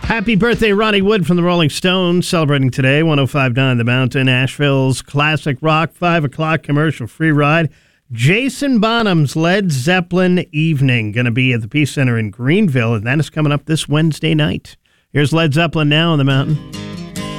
Happy birthday, Ronnie Wood from the Rolling Stones, celebrating today, 105.9 The Mountain, Asheville's classic rock, 5 o'clock commercial free ride. Jason Bonham's Led Zeppelin Evening, going to be at the Peace Center in Greenville, and that is coming up this Wednesday night. Here's Led Zeppelin now on the Mountain.